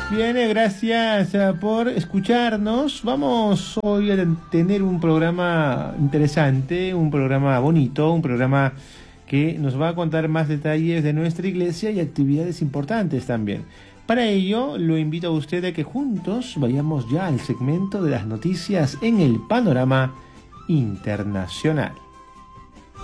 Bien, gracias por escucharnos. Vamos hoy a tener un programa interesante, un programa bonito, un programa que nos va a contar más detalles de nuestra iglesia y actividades importantes también. Para ello, lo invito a usted a que juntos vayamos ya al segmento de las noticias en el panorama internacional.